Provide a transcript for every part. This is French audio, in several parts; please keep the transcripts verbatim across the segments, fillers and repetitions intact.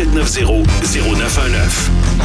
sept neuf zéro zéro neuf un neuf.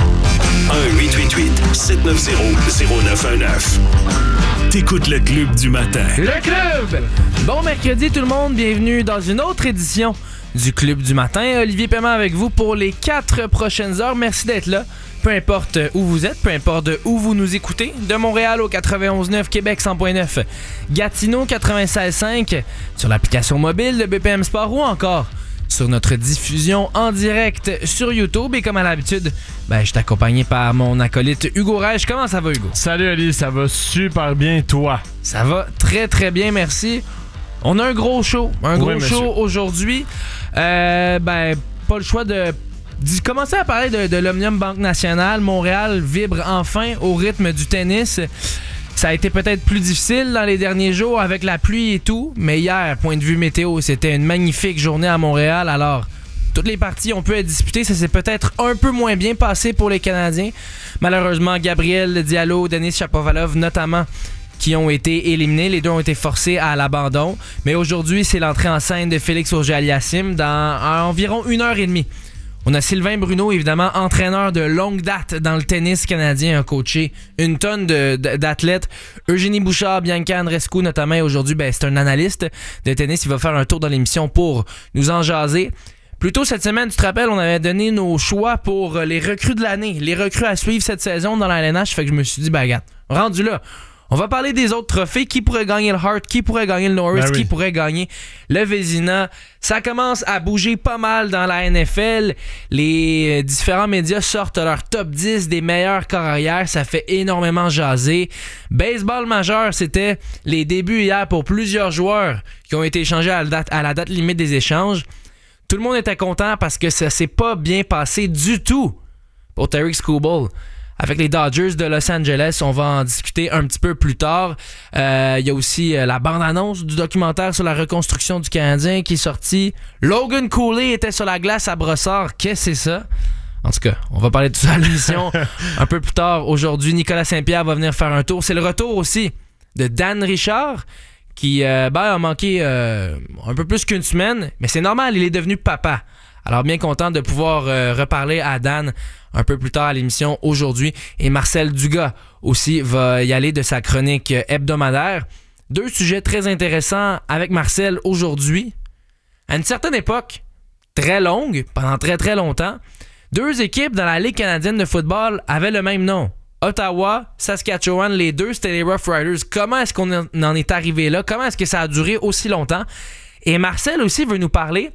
un huit huit huit sept neuf zéro zéro neuf un neuf. T'écoutes le Club du matin. Le Club! Bon mercredi tout le monde, bienvenue dans une autre édition du Club du matin. Olivier Paiement avec vous pour les quatre prochaines heures. Merci d'être là. Peu importe où vous êtes, peu importe où vous nous écoutez, de Montréal au quatre-vingt-onze neuf, Québec cent point neuf, Gatineau quatre-vingt-seize cinq, sur l'application mobile de B P M Sport ou encore sur notre diffusion en direct sur YouTube. Et comme à l'habitude, ben, je suis accompagné par mon acolyte Hugo Reich. Comment ça va, Hugo? Salut Ali, ça va super bien, toi? Ça va très très bien, merci. On a un gros show, un gros oui, show aujourd'hui. Euh, ben, pas le choix de commencer à parler de, de l'Omnium Banque Nationale. Montréal vibre enfin au rythme du tennis. Ça a été peut-être plus difficile dans les derniers jours avec la pluie et tout, mais hier, point de vue météo, c'était une magnifique journée à Montréal. Alors, toutes les parties ont pu être disputées. Ça s'est peut-être un peu moins bien passé pour les Canadiens. Malheureusement, Gabriel Diallo, Denis Shapovalov notamment, qui ont été éliminés. Les deux ont été forcés à l'abandon. Mais aujourd'hui, c'est l'entrée en scène de Félix Auger-Aliassime dans environ une heure et demie. On a Sylvain Bruno, évidemment, entraîneur de longue date dans le tennis canadien, a coaché une tonne de, de, d'athlètes. Eugénie Bouchard, Bianca Andreescu notamment, aujourd'hui, ben, c'est un analyste de tennis. Il va faire un tour dans l'émission pour nous en jaser. Plus tôt cette semaine, tu te rappelles, on avait donné nos choix pour les recrues de l'année, les recrues à suivre cette saison dans la L N H. Fait que je me suis dit, ben regarde, rendu là, on va parler des autres trophées. Qui pourrait gagner le Hart? Qui pourrait gagner le Norris? Ben oui. Qui pourrait gagner le Vézina? Ça commence à bouger pas mal dans la N F L. Les différents médias sortent leur top dix des meilleurs carrières. Ça fait énormément jaser. Baseball majeur, c'était les débuts hier pour plusieurs joueurs qui ont été échangés à la date, à la date limite des échanges. Tout le monde était content parce que ça s'est pas bien passé du tout pour Tarik Skubal. Avec les Dodgers de Los Angeles, on va en discuter un petit peu plus tard. Il euh, y a aussi euh, la bande-annonce du documentaire sur la reconstruction du Canadien qui est sorti. Logan Cooley était sur la glace à Brossard. Qu'est-ce que c'est ça? En tout cas, on va parler de tout ça à l'émission un peu plus tard aujourd'hui. Nicolas Saint-Pierre va venir faire un tour. C'est le retour aussi de Dan Richard qui euh, ben, a manqué euh, un peu plus qu'une semaine. Mais c'est normal, il est devenu papa. Alors bien content de pouvoir euh, reparler à Dan un peu plus tard à l'émission aujourd'hui. Et Marcel Dugas aussi va y aller de sa chronique hebdomadaire. Deux sujets très intéressants avec Marcel aujourd'hui. À une certaine époque, très longue, pendant très très longtemps, deux équipes dans la Ligue canadienne de football avaient le même nom. Ottawa, Saskatchewan, les deux, c'était les Rough Riders. Comment est-ce qu'on en est arrivé là? Comment est-ce que ça a duré aussi longtemps? Et Marcel aussi veut nous parler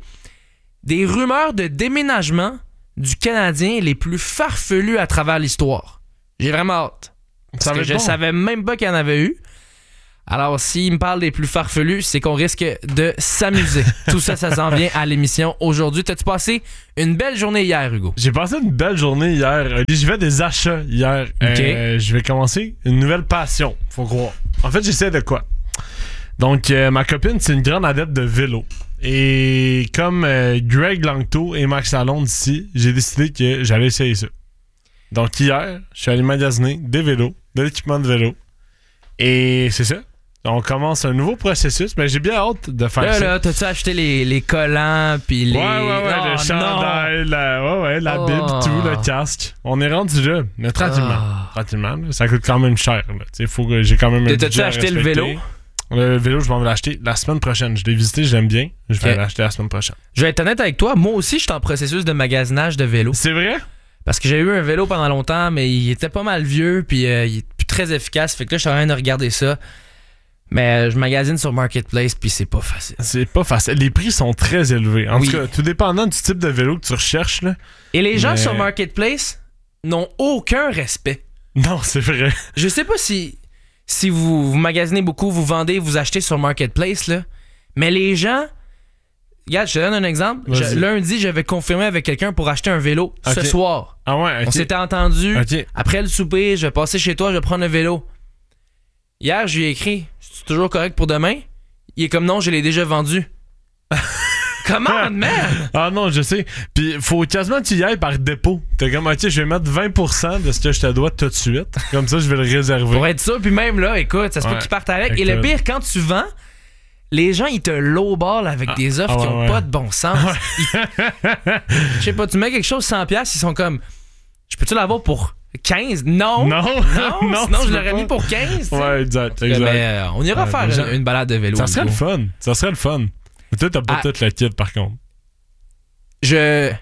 des rumeurs de déménagement du Canadien les plus farfelus à travers l'histoire. J'ai vraiment hâte. Parce ça que je bon. savais même pas qu'il y en avait eu. Alors, s'il me parle des plus farfelus, c'est qu'on risque de s'amuser. Tout ça, ça s'en vient à l'émission aujourd'hui. T'as-tu passé une belle journée hier, Hugo? J'ai passé une belle journée hier. J'ai fait des achats hier. Okay. Euh, je vais commencer une nouvelle passion, faut croire. En fait, j'essaie de quoi? Donc, euh, ma copine, c'est une grande adepte de vélo. Et comme euh, Greg Langto et Max Lalonde ici, j'ai décidé que j'allais essayer ça. Donc hier, je suis allé magasiner des vélos, de l'équipement de vélo. Et c'est ça. On commence un nouveau processus, mais j'ai bien hâte de faire là, ça. Là, t'as-tu acheté les, les collants puis les... Ouais, ouais, ouais, oh, le chandail, la, ouais, ouais, la oh. bible, tout, le casque. On est rendu là, mais tranquillement. Oh. Tranquillement, là, ça coûte quand même cher. Là. T'sais, faut que j'ai quand même un budget T'as-tu acheté le vélo? Le vélo, je vais me l'acheter la semaine prochaine. Je l'ai visité, j'aime bien. Je vais okay. l'acheter la semaine prochaine. Je vais être honnête avec toi. Moi aussi, je suis en processus de magasinage de vélo. C'est vrai? Parce que j'ai eu un vélo pendant longtemps, mais il était pas mal vieux, puis euh, il est plus très efficace. Fait que là, je suis en train de regarder ça. Mais euh, je magasine sur Marketplace, puis c'est pas facile. C'est pas facile. Les prix sont très élevés. En oui. tout cas, tout dépendant du type de vélo que tu recherches. Là. Et les gens mais... sur Marketplace n'ont aucun respect. Non, c'est vrai. Je sais pas si... Si vous, vous magasinez beaucoup, vous vendez, vous achetez sur Marketplace, là. Mais les gens... Regarde, je te donne un exemple. Je, lundi, j'avais confirmé avec quelqu'un pour acheter un vélo okay. ce soir. Ah ouais, okay. On s'était entendu. Okay. Après le souper, je vais passer chez toi, je vais prendre un vélo. Hier, je lui ai écrit, c'est toujours correct pour demain? Il est comme non, je l'ai déjà vendu. Comment, man? Ah non, je sais. Puis, faut quasiment que tu y ailles par dépôt. T'es comme, ok, je vais mettre vingt pour cent de ce que je te dois tout de suite. Comme ça, je vais le réserver. Pour être sûr, puis même là, écoute, ça se peut ouais. qu'il parte avec. Et le pire, quand tu vends, les gens, ils te lowball avec ah, des offres ah ouais, qui ont ouais. pas de bon sens. Je sais pas, tu mets quelque chose cent piastres, ils sont comme, je peux-tu l'avoir pour quinze? Non! Non! Non! non sinon, je l'aurais pas. mis pour quinze. Ouais, exact, exact. Mais, euh, on ira ouais, faire une, gens... une balade de vélo. Ça serait le fun. Ça serait le fun. Mais toi, t'as pas ah, tout le kit, par contre. Je...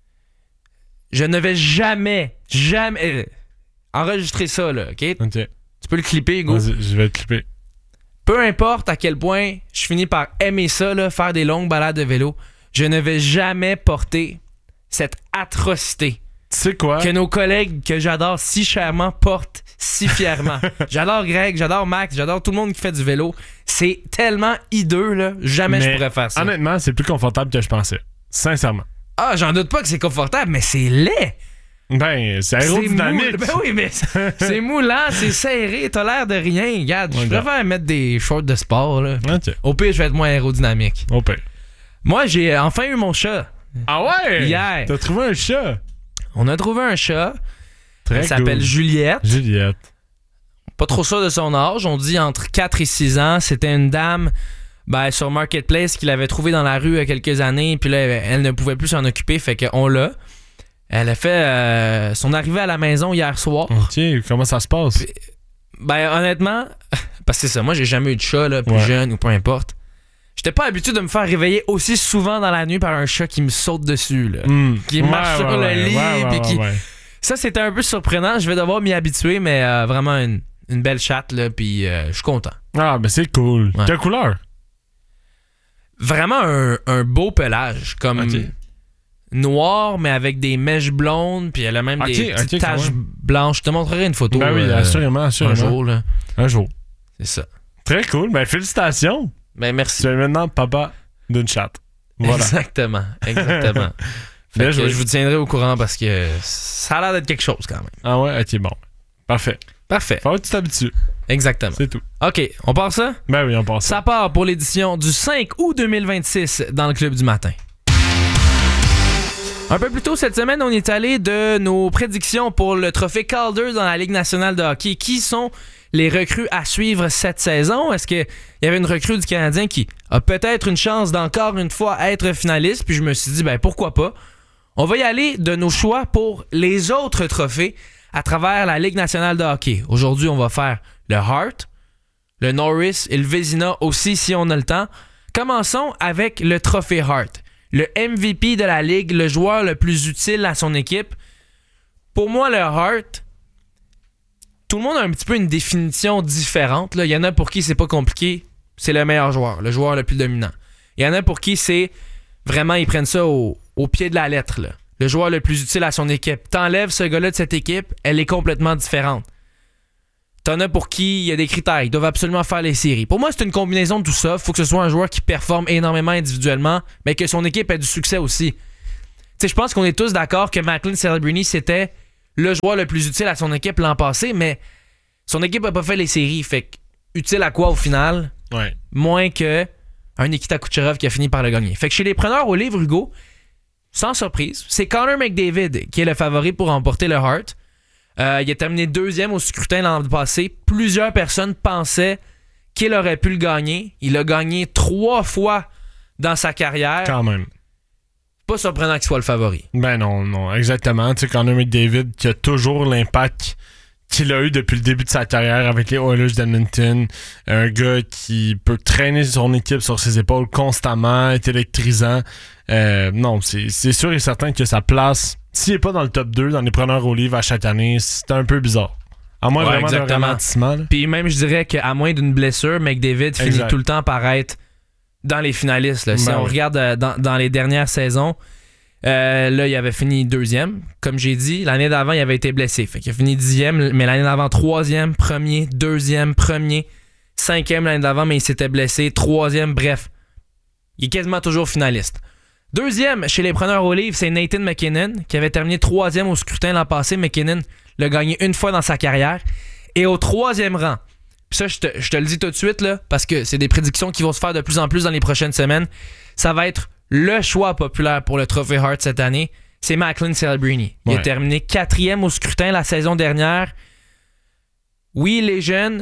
Je ne vais jamais, jamais enregistrer ça, là, OK? OK. Tu peux le clipper, Hugo? Vas-y, je vais le clipper. Peu importe à quel point je finis par aimer ça, là, faire des longues balades de vélo, je ne vais jamais porter cette atrocité. Tu sais quoi? Que nos collègues que j'adore si chèrement portent si fièrement. J'adore Greg, j'adore Max, j'adore tout le monde qui fait du vélo. C'est tellement hideux, là. Jamais mais je pourrais faire ça. Honnêtement, c'est plus confortable que je pensais. Sincèrement. Ah, j'en doute pas que c'est confortable, mais c'est laid. Ben, c'est aérodynamique. C'est mou... Ben oui, mais c'est moulant, c'est serré, t'as l'air de rien. Regarde, je préfère mettre des shorts de sport, là. Okay. Au pire, je vais être moins aérodynamique. Au pire. Moi, j'ai enfin eu mon chat. Ah ouais? Hier. T'as trouvé un chat? On a trouvé un chat. Très Elle cool. s'appelle Juliette. Juliette. Pas trop sûr de son âge. On dit entre quatre et six ans. C'était une dame ben, sur Marketplace qui l'avait trouvée dans la rue il y a quelques années. Puis là, elle ne pouvait plus s'en occuper. Fait qu'on l'a. Elle a fait euh, son arrivée à la maison hier soir. OK. Comment ça se passe? Puis, ben, honnêtement, parce que c'est ça. Moi, j'ai jamais eu de chat, là, plus ouais. jeune ou peu importe. J'étais pas habitué de me faire réveiller aussi souvent dans la nuit par un chat qui me saute dessus, là. Mm. Qui ouais, marche ouais, sur ouais, le lit. Ouais, ouais, puis qui... ouais, ouais. Ça, c'était un peu surprenant. Je vais devoir m'y habituer, mais euh, vraiment une, une belle chatte, là. Puis euh, je suis content. Ah, ben c'est cool. Ouais. Quelle couleur? Vraiment un, un beau pelage. Comme okay. noir, mais avec des mèches blondes. Puis elle a même okay, des petites okay, taches blanches. Je te montrerai une photo. Ben oui, euh, assurément, assurément. Un jour, là. Un jour. C'est ça. Très cool. Ben félicitations. Ben merci. Tu es maintenant papa d'une chatte. Voilà. Exactement. Exactement. Fait que je vous tiendrai au courant parce que ça a l'air d'être quelque chose quand même. Ah ouais? Ok, bon. Parfait. Parfait. Faut que tu t'habitues. Exactement. C'est tout. OK, on part ça? Ben oui, on part ça. Ça part pour l'édition du cinq août deux mille vingt-six dans le Club du matin. Un peu plus tôt cette semaine, on est allé de nos prédictions pour le trophée Calder dans la Ligue nationale de hockey. Qui sont les recrues à suivre cette saison? Est-ce qu'il y avait une recrue du Canadien qui a peut-être une chance d'encore une fois être finaliste? Puis je me suis dit, ben pourquoi pas? On va y aller de nos choix pour les autres trophées à travers la Ligue nationale de hockey. Aujourd'hui, on va faire le Hart, le Norris et le Vezina aussi si on a le temps. Commençons avec le trophée Hart. Le M V P de la Ligue, le joueur le plus utile à son équipe. Pour moi, le Hart, tout le monde a un petit peu une définition différente. Il y en a pour qui c'est pas compliqué, c'est le meilleur joueur, le joueur le plus dominant. Il y en a pour qui c'est vraiment, ils prennent ça au, au pied de la lettre. Là. Le joueur le plus utile à son équipe. T'enlèves ce gars-là de cette équipe, elle est complètement différente. T'en as pour qui il y a des critères, ils doivent absolument faire les séries. Pour moi, c'est une combinaison de tout ça. Faut que ce soit un joueur qui performe énormément individuellement, mais que son équipe ait du succès aussi. Je pense qu'on est tous d'accord que Macklin Celebrini, c'était le joueur le plus utile à son équipe l'an passé, mais son équipe n'a pas fait les séries. Fait que, utile à quoi au final? Ouais. Moins que un Nikita Kucherov qui a fini par le gagner. Fait que chez les preneurs au livre, Hugo, sans surprise, c'est Connor McDavid qui est le favori pour remporter le Hart. Euh, il a terminé deuxième au scrutin l'an passé. Plusieurs personnes pensaient qu'il aurait pu le gagner. Il a gagné trois fois dans sa carrière. Quand même. Pas surprenant qu'il soit le favori. Ben non, non, exactement. Tu sais, Connor McDavid qui a toujours l'impact qu'il a eu depuis le début de sa carrière avec les Oilers d'Edmonton. Un gars qui peut traîner son équipe sur ses épaules constamment, est électrisant. Euh, non, c'est, c'est sûr et certain que sa place, s'il n'est pas dans le top deux, dans les preneurs au livre à chaque année, c'est un peu bizarre. À moins ouais, vraiment d'un ralentissement. Là. Puis même, je dirais qu'à moins d'une blessure, McDavid finit exact. tout le temps par être dans les finalistes. Là. Si ben on oui. regarde euh, dans, dans les dernières saisons, euh, là, il avait fini deuxième. Comme j'ai dit, l'année d'avant, il avait été blessé. Fait qu'il a fini dixième, mais l'année d'avant, troisième, premier, deuxième, premier, cinquième l'année d'avant, mais il s'était blessé. Troisième, bref. Il est quasiment toujours finaliste. Deuxième, chez les preneurs au livre, c'est Nathan McKinnon, qui avait terminé troisième au scrutin l'an passé. McKinnon l'a gagné une fois dans sa carrière. Et au troisième rang, puis ça, je te, je te le dis tout de suite, là, parce que c'est des prédictions qui vont se faire de plus en plus dans les prochaines semaines, ça va être le choix populaire pour le Trophée Hart cette année. C'est Macklin Celebrini. Il ouais. a terminé quatrième au scrutin la saison dernière. Oui, il est jeune,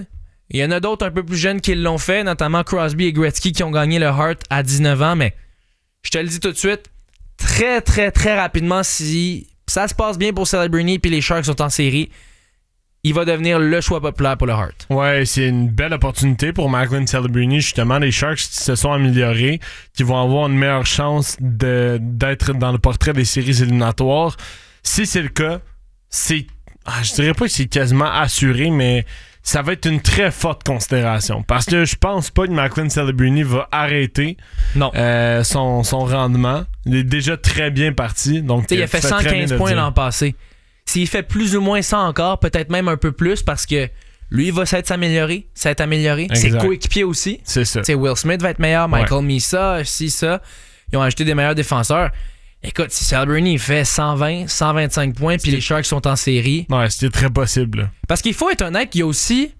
Il y en a d'autres un peu plus jeunes qui l'ont fait, notamment Crosby et Gretzky qui ont gagné le Hart à dix-neuf ans, mais je te le dis tout de suite, très très très rapidement, si ça se passe bien pour Celebrini puis les Sharks sont en série, il va devenir le choix populaire pour le Hart. Ouais, c'est une belle opportunité pour Macklin Celebrini. Justement, les Sharks qui se sont améliorés, qui vont avoir une meilleure chance de, d'être dans le portrait des séries éliminatoires. Si c'est le cas, c'est, ah, je dirais pas que c'est quasiment assuré, mais ça va être une très forte considération. Parce que je pense pas que Macklin Celebrini va arrêter non. Euh, son, son rendement. Il est déjà très bien parti. Donc, il a fait cent quinze points l'an passé. S'il fait plus ou moins ça encore, peut-être même un peu plus, parce que lui, il va s'être amélioré, s'être amélioré. Ses coéquipiers aussi. C'est ça. T'sais, Will Smith va être meilleur, Michael ouais. Misa, si ça. Ils ont ajouté des meilleurs défenseurs. Écoute, si Celebrini fait cent vingt, cent vingt-cinq points, puis les Sharks sont en série. Ouais, c'était très possible. Là. Parce qu'il faut être honnête, il y a aussi,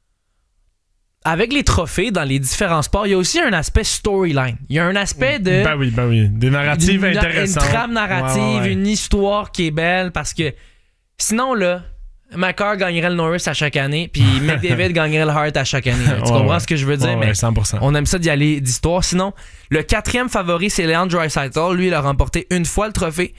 avec les trophées dans les différents sports, il y a aussi un aspect storyline. Il y a un aspect de... Ben oui, ben oui. Des narratives une, intéressantes. Une trame narrative, ouais, ouais, ouais. une histoire qui est belle, parce que sinon, là, McCarr gagnerait le Norris à chaque année, puis McDavid gagnerait le Hart à chaque année. Tu ouais, comprends ouais. ce que je veux dire? Ouais, mais ouais, cent pour cent. On aime ça d'y aller d'histoire. Sinon, le quatrième favori, c'est Leon Draisaitl. Lui, il a remporté une fois le trophée.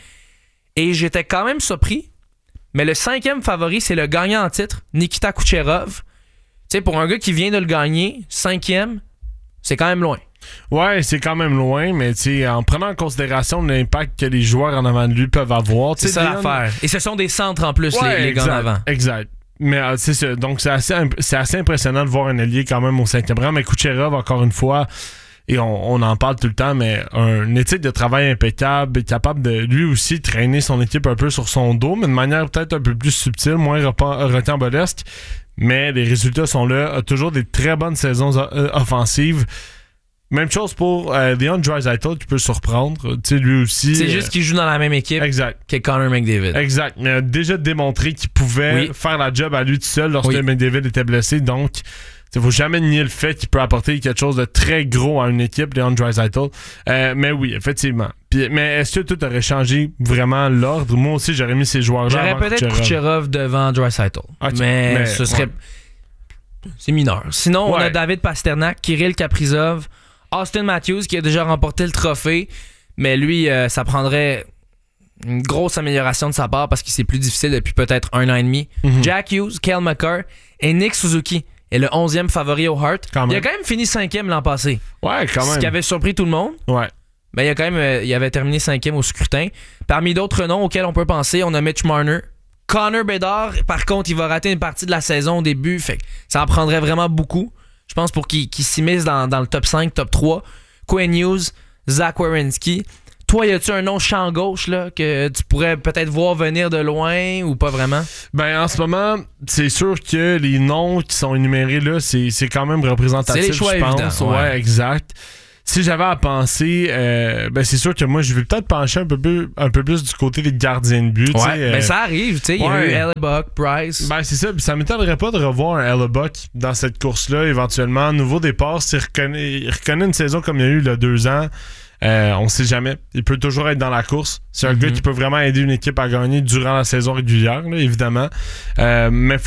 Et j'étais quand même surpris. Mais le cinquième favori, c'est le gagnant en titre, Nikita Kucherov. Tu sais, pour un gars qui vient de le gagner, cinquième, c'est quand même loin. Ouais, c'est quand même loin, mais en prenant en considération l'impact que les joueurs en avant de lui peuvent avoir. C'est ça l'affaire. Et ce sont des centres en plus, ouais, les, les exact, gars en avant. Exact. Mais euh, c'est ça. Donc, c'est assez, c'est assez impressionnant de voir un allié quand même au cinquième rang. Mais Kucherov, encore une fois, et on, on en parle tout le temps, mais un éthique de travail impeccable, capable de lui aussi traîner son équipe un peu sur son dos, mais de manière peut-être un peu plus subtile, moins rocambolesque. Mais les résultats sont là. A toujours des très bonnes saisons euh, offensives. Même chose pour euh, Leon Draisaitl qui peut surprendre. Tu sais, lui aussi. C'est euh, juste qu'il joue dans la même équipe exact. que Connor McDavid. Exact. Mais il a déjà démontré qu'il pouvait oui. faire la job à lui tout seul lorsque oui. McDavid était blessé. Donc, il ne faut jamais nier le fait qu'il peut apporter quelque chose de très gros à une équipe, Leon Draisaitl. Euh, mais oui, effectivement. Puis, mais est-ce que tu aurais changé vraiment l'ordre? Moi aussi, j'aurais mis ces joueurs-là. J'aurais peut-être Kucherov, Kucherov devant Draisaitl. Okay. Mais, mais ce serait. Ouais. C'est mineur. Sinon, ouais. on a David Pasternak, Kirill Kaprizov, Austin Matthews qui a déjà remporté le trophée, mais lui, euh, ça prendrait une grosse amélioration de sa part parce que c'est plus difficile depuis peut-être un an et demi. Mm-hmm. Jack Hughes, Cale Makar et Nick Suzuki est le onzième favori au Hart. Il a quand même fini cinquième l'an passé. Ouais, quand même. Ce qui avait surpris tout le monde. Ouais. Mais il a quand même, euh, il avait terminé cinquième au scrutin. Parmi d'autres noms auxquels on peut penser, on a Mitch Marner. Connor Bedard, par contre, il va rater une partie de la saison au début, fait que ça en prendrait vraiment beaucoup. Je pense pour qu'il, qu'il s'immisce dans, dans le top cinq, top trois. Quinn Hughes, Zach Werenski. Toi, y a-tu un nom champ gauche là, que tu pourrais peut-être voir venir de loin ou pas vraiment? Ben, en ce moment, c'est sûr que les noms qui sont énumérés là, c'est, c'est quand même représentatif, c'est les choix je pense. Ouais. ouais, exact. Si j'avais à penser, euh, ben c'est sûr que moi, je vais peut-être pencher un peu plus, un peu plus du côté des gardiens de but. Ouais, euh, ben ça arrive, tu sais. Il ouais. y a eu Hellebuck, Price. Ben c'est ça, puis ça m'étonnerait pas de revoir un Hellebuck dans cette course-là, éventuellement. Nouveau départ, s'il reconnaît, il reconnaît une saison comme il y a eu il y a deux ans, euh, on sait jamais. Il peut toujours être dans la course. C'est un mm-hmm. gars qui peut vraiment aider une équipe à gagner durant la saison régulière, là, évidemment. Euh, mais faut